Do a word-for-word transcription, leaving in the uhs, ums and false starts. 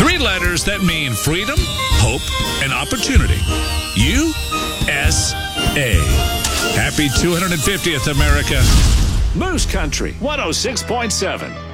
Three letters that mean freedom, hope, and opportunity. U S A. Happy two hundred fiftieth, America. Moose Country one oh six point seven.